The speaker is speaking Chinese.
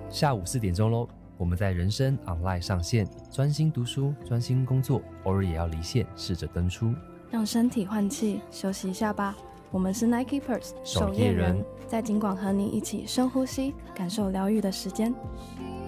下午4点钟咯，我们在人生 online 上线，专心读书，专心工作，偶尔也要离线，试着登出， 让身体换气，休息一下吧。我们是 Nightkeepers 守夜人， 在金广和你一起深呼吸，感受疗愈的时间。